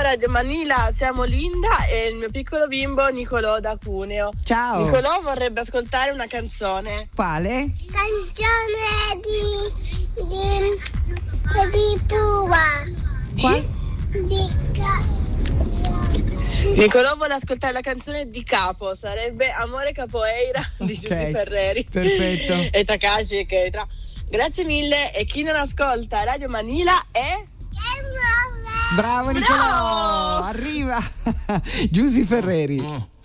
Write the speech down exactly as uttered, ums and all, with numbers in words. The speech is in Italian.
Radio Manila, siamo Linda e il mio piccolo bimbo Nicolò da Cuneo. Ciao. Nicolò vorrebbe ascoltare una canzone. Quale? Canzone di di di Pua. Di? Di Nicolò vuole ascoltare la canzone di Capo, sarebbe Amore Capoeira di Ok, Giusy Ferreri. perfetto. E Takashi e Keitra. Grazie mille e chi non ascolta Radio Manila è... Bravo Nicolò, arriva Giusy Ferreri.